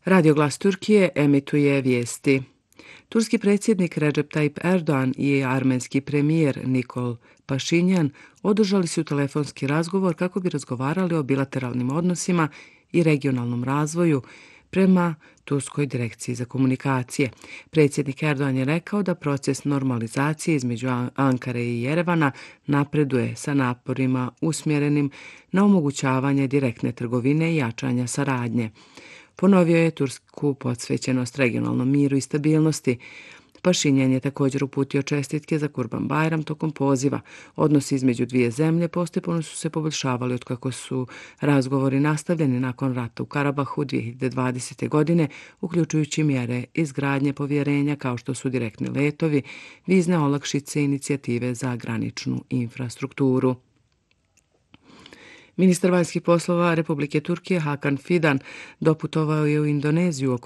Radio Glas Turkije emituje vijesti. Turski predsjednik Recep Tayyip Erdoğan i armenski premijer Nikol Pašinjan održali su telefonski razgovor kako bi razgovarali o bilateralnim odnosima i regionalnom razvoju prema Turskoj direkciji za komunikacije. Predsjednik Erdoğan je rekao da proces normalizacije između Ankare i Jerevana napreduje sa naporima usmjerenim na omogućavanje direktne trgovine i jačanja saradnje. Ponovio je tursku posvećenost regionalnom miru i stabilnosti. Pašinjan je također uputio čestitke za Kurban-Bajram tokom poziva. Odnosi između dvije zemlje postepeno su se poboljšavali otkako su razgovori nastavljeni nakon rata u Karabahu 2020. godine, uključujući mjere izgradnje povjerenja kao što su direktni letovi, vizne olakšice i inicijative za graničnu infrastrukturu. Ministar vanjskih poslova Republike Turkije Hakan Fidan doputovao je u Indoneziju